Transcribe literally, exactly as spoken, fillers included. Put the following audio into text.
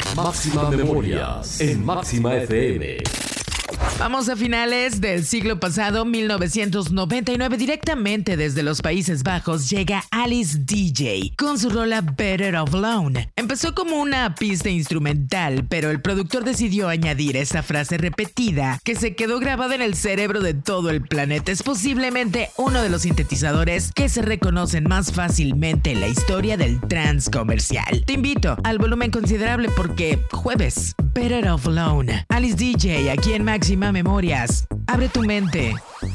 Máxima Memorias en Máxima F M. Vamos a finales del siglo pasado, mil novecientos noventa y nueve, directamente desde los Países Bajos llega Alice D J con su rola Better Off Alone. Empezó como una pista instrumental, pero el productor decidió añadir esta frase repetida que se quedó grabada en el cerebro de todo el planeta. Es posiblemente uno de los sintetizadores que se reconocen más fácilmente en la historia del trance comercial. Te invito al volumen considerable porque jueves, Better Off Alone, Alice D J aquí en Máxima Memorias. Abre tu mente.